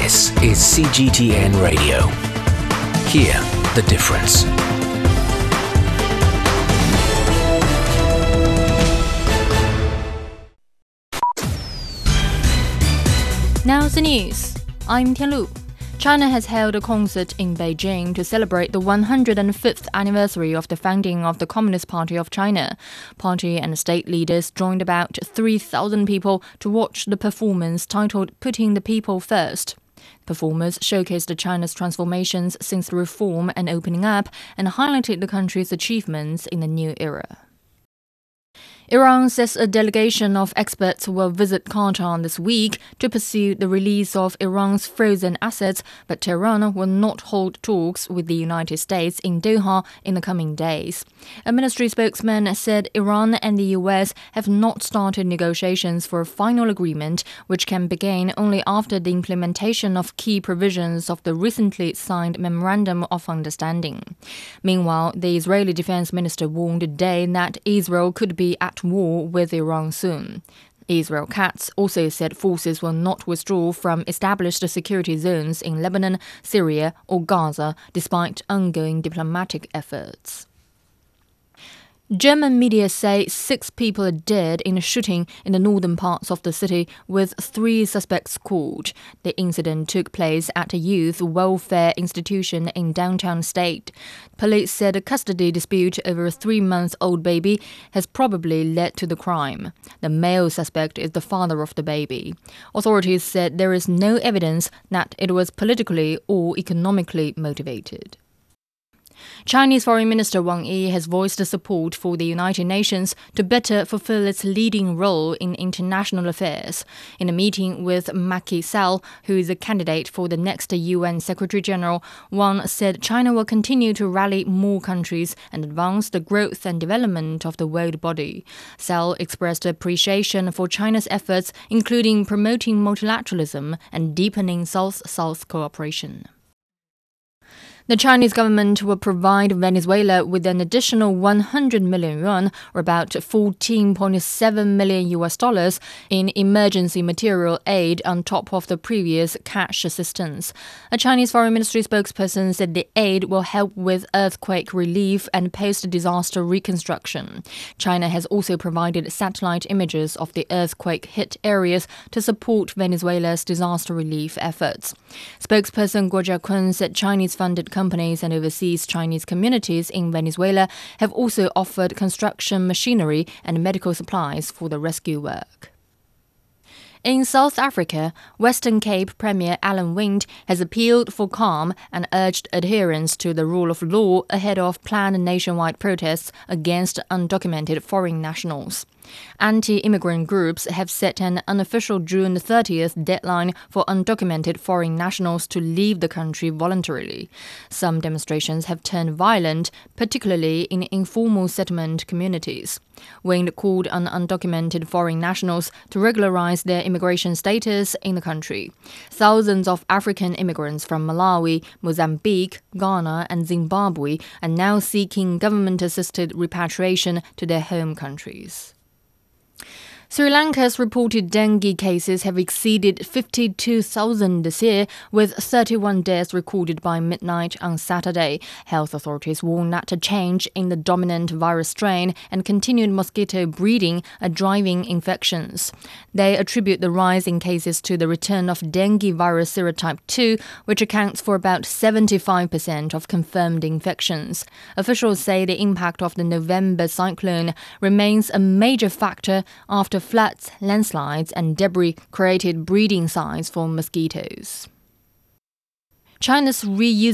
This is CGTN Radio. Hear the difference. Now the news. I'm Tianlu. China has held a concert in Beijing to celebrate the 105th anniversary of the founding of the Communist Party of China. Party and state leaders joined about 3,000 people to watch the performance titled Putting the People First. Performers showcased China's transformations since the reform and opening up and highlighted the country's achievements in the new era. Iran says a delegation of experts will visit Qatar this week to pursue the release of Iran's frozen assets, but Tehran will not hold talks with the United States in Doha in the coming days. A ministry spokesman said Iran and the US have not started negotiations for a final agreement, which can begin only after the implementation of key provisions of the recently signed Memorandum of Understanding. Meanwhile, the Israeli defense minister warned today that Israel could be at war with Iran soon. Israel Katz also said forces will not withdraw from established security zones in Lebanon, Syria or Gaza despite ongoing diplomatic efforts. German media say 6 people are dead in a shooting in the northern parts of the city, with 3 suspects caught. The incident took place at a youth welfare institution in downtown state. Police said a custody dispute over a 3-month-old baby has probably led to the crime. The male suspect is the father of the baby. Authorities said there is no evidence that it was politically or economically motivated. Chinese Foreign Minister Wang Yi has voiced support for the United Nations to better fulfill its leading role in international affairs. In a meeting with Macky Sall, who is a candidate for the next UN Secretary-General, Wang said China will continue to rally more countries and advance the growth and development of the world body. Sall expressed appreciation for China's efforts, including promoting multilateralism and deepening South-South cooperation. The Chinese government will provide Venezuela with an additional 100 million yuan, or about $14.7 million in emergency material aid on top of the previous cash assistance. A Chinese Foreign Ministry spokesperson said the aid will help with earthquake relief and post-disaster reconstruction. China has also provided satellite images of the earthquake-hit areas to support Venezuela's disaster relief efforts. Spokesperson Guo Jiakun said Chinese-funded companies and overseas Chinese communities in Venezuela have also offered construction machinery and medical supplies for the rescue work. In South Africa, Western Cape Premier Alan Winde has appealed for calm and urged adherence to the rule of law ahead of planned nationwide protests against undocumented foreign nationals. Anti-immigrant groups have set an unofficial June 30th deadline for undocumented foreign nationals to leave the country voluntarily. Some demonstrations have turned violent, particularly in informal settlement communities. Winde called on undocumented foreign nationals to regularize their immigration status in the country. Thousands of African immigrants from Malawi, Mozambique, Ghana and Zimbabwe are now seeking government-assisted repatriation to their home countries. Sri Lanka's reported dengue cases have exceeded 52,000 this year, with 31 deaths recorded by midnight on Saturday. Health authorities warn that a change in the dominant virus strain and continued mosquito breeding are driving infections. They attribute the rise in cases to the return of dengue virus serotype 2, which accounts for about 75% of confirmed infections. Officials say the impact of the November cyclone remains a major factor after floods, landslides and debris created breeding sites for mosquitoes. China's reusable